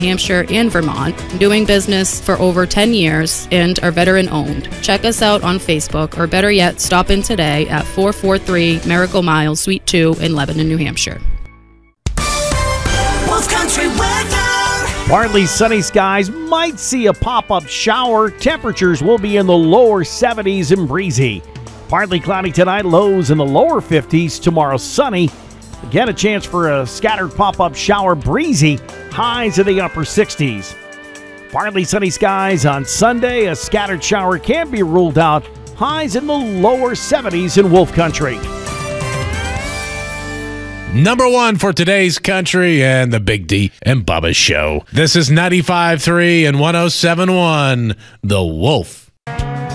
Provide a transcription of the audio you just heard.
Hampshire and Vermont, doing business for over 10 years, and are veteran owned. Check us out on Facebook, or better yet, stop in today at 443 Miracle Mile, Suite 2 in Lebanon, New Hampshire. Wolf Country weather. Partly sunny skies, might see a pop-up shower. Temperatures will be in the lower 70s and breezy. Partly cloudy tonight, lows in the lower 50s. Tomorrow sunny. Again, a chance for a scattered pop-up shower, breezy, highs in the upper 60s. Partly sunny skies on Sunday. A scattered shower can be ruled out. Highs in the lower 70s in Wolf Country. Number one for today's country and the Big D and Bubba Show. This is 95.3 and 107.1, The Wolf.